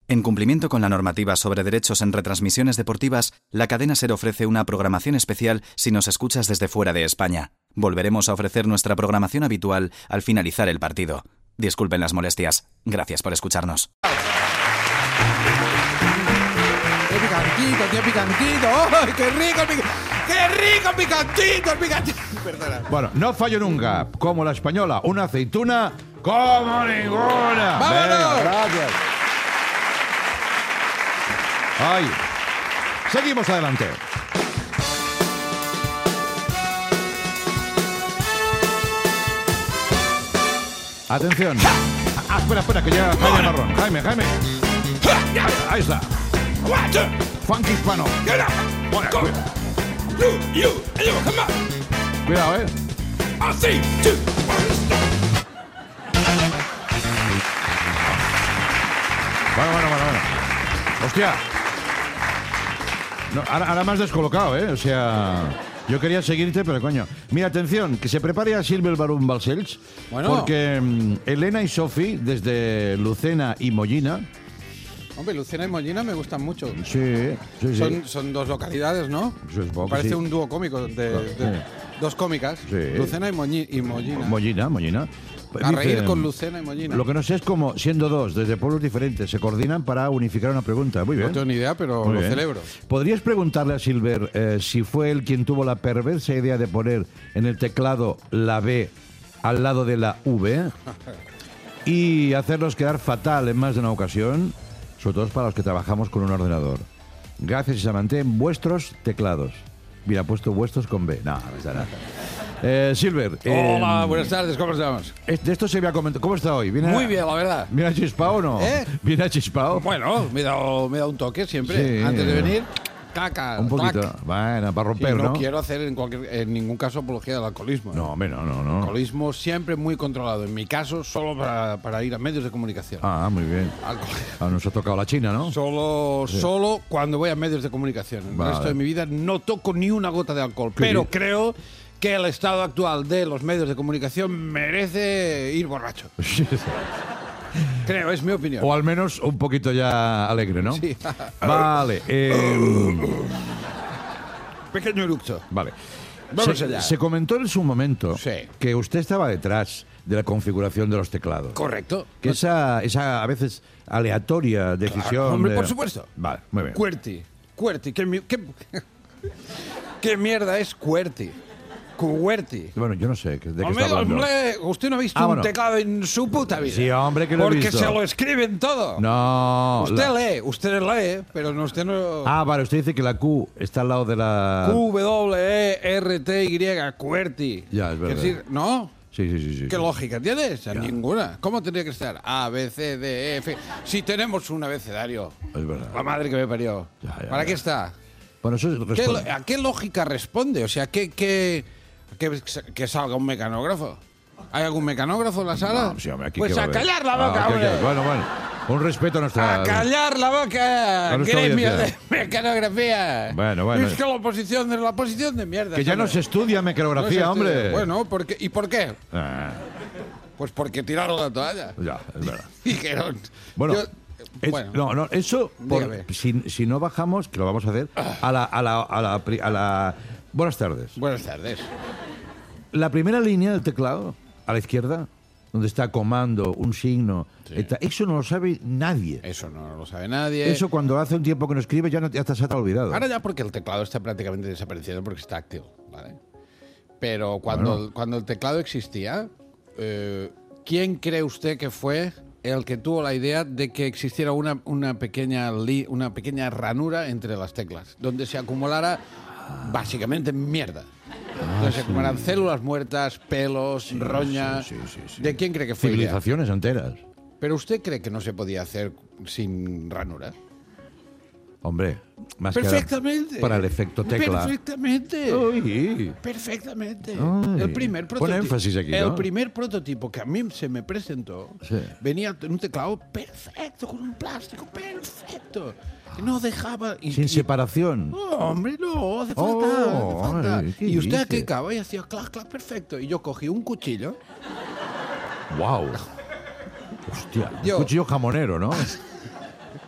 En cumplimiento con la normativa sobre derechos en retransmisiones deportivas, la cadena SER ofrece una programación especial si nos escuchas desde fuera de España. Volveremos a ofrecer nuestra programación habitual al finalizar el partido. Disculpen las molestias. Gracias por escucharnos. ¡Qué picantito, qué picantito! ¡Oh, qué rico picantito, el picantito! Perdona. Bueno, no fallo nunca. Como la española, una aceituna como ninguna. ¡Vámonos! Venga, gracias. Ay. Seguimos adelante. Atención. Espera, que ya Jaime Marrón. Jaime. Ahí está. Funky hispano. Cuidado, Bueno. Hostia. No, ahora me has descolocado, O sea, yo quería seguirte, pero coño. Mira, atención, que se prepare a Silver Barum Balcells. Bueno. Porque Elena y Sofi, desde Lucena y Mollina. Hombre, Lucena y Mollina me gustan mucho. Sí. Son dos localidades, ¿no? Supongo que Parece sí. un dúo cómico de dos cómicas. Sí. Lucena y Mollina. Mollina. A reír con Lucena y Mollina. Lo que no sé es cómo, siendo dos, desde pueblos diferentes, se coordinan para unificar una pregunta. Muy bien. No tengo ni idea, pero Muy lo bien. celebro. ¿Podrías preguntarle a Silver si fue él quien tuvo la perversa idea de poner en el teclado la B al lado de la V y hacernos quedar fatal en más de una ocasión, sobre todo para los que trabajamos con un ordenador? Gracias y se mantienen vuestros teclados. Mira, ha puesto vuestros con B. No está nada. Silver. Hola, buenas tardes, ¿cómo estamos? De esto se había comentado. ¿Cómo está hoy? Muy bien, la verdad. ¿Viene chispado o no? ¿Viene achispado? Bueno, me he dado un toque siempre. Sí. Antes de venir, caca. Un poquito. clac. Bueno, para Y romper, no ¿no? quiero hacer en ningún caso apología del alcoholismo. No, hombre, no. Alcoholismo siempre muy controlado. En mi caso, solo para ir a medios de comunicación. Ah, muy bien. Nos ha tocado la China, ¿no? Solo cuando voy a medios de comunicación. El Vale. resto de mi vida no toco ni una gota de alcohol. Pero creo que el estado actual de los medios de comunicación merece ir borracho. Creo, es mi opinión. O al menos un poquito ya alegre, ¿no? Sí. Vale. Pequeño eructo. Vale. Vamos allá. Se comentó en su momento Sí. que usted estaba detrás de la configuración de los teclados. Correcto. Que esa a veces aleatoria decisión... Hombre, de- por supuesto. Vale, muy bien. QWERTY. ¿Qué mierda es QWERTY? QWERTY. Bueno, yo no sé de qué está hablando. Hombre, usted no ha visto Ah, un bueno. teclado en su puta vida. Sí, hombre, que lo he Porque visto. se lo escriben todo. No. Usted lee, pero no, usted no... Ah, vale, usted dice que la Q está al lado de la... QWERTY, QWERTY. Ya, es verdad. Es decir, ¿no? Sí. ¿Qué lógica tienes? Ninguna. ¿Cómo tendría que estar? A, B, C, D, E, F. Si tenemos un abecedario. Es verdad. La madre que me parió. Ya, ¿Para qué está? Bueno, eso responde. ¿A qué lógica responde? O sea, que salga un mecanógrafo. ¿Hay algún mecanógrafo en la sala? No, sí, hombre, aquí pues qué va a a haber. callar la boca, Ok. hombre. Bueno. Un respeto a nuestra... A callar la boca, A nuestra gremio de audiencia. mecanografía. Bueno. Es que la oposición de mierda. Que ya no hombre. se estudia mecanografía, No se estudia. hombre. Bueno, ¿y por qué? Ah, Pues porque tiraron la toalla. ya, es verdad. Dijeron. Bueno, Bueno. no, eso, Dígame. si no bajamos, que lo vamos a hacer, a la... Buenas tardes. Buenas tardes. La primera línea del teclado, a la izquierda, donde está comando, un signo, eso no lo sabe nadie. Eso no lo sabe nadie. Eso cuando hace un tiempo que no escribe ya se te ha olvidado. Ahora ya porque el teclado está prácticamente desapareciendo porque está activo, ¿vale? Pero cuando el teclado existía, ¿quién cree usted que fue el que tuvo la idea de que existiera una pequeña ranura entre las teclas, donde se acumulara básicamente mierda? Donde se acumularan células muertas, pelos, roña. Sí. ¿De quién cree que fue? Civilizaciones enteras. ¿Pero usted cree que no se podía hacer sin ranura? Hombre, más Perfectamente. que para el efecto tecla. Perfectamente. Uy. Perfectamente. Ay. El primer Pon prototipo. énfasis aquí, ¿no? El primer prototipo que a mí se me presentó Sí. venía en un teclado perfecto, con un plástico perfecto. Que no dejaba. Sin separación. No, hombre, no, hace falta. Oh, hace falta. ay, ¿qué y usted aquí dice? acaba y hacía clac, clac, perfecto. Y yo cogí un cuchillo. ¡Wow! Hostia, Yo- un cuchillo jamonero, ¿no?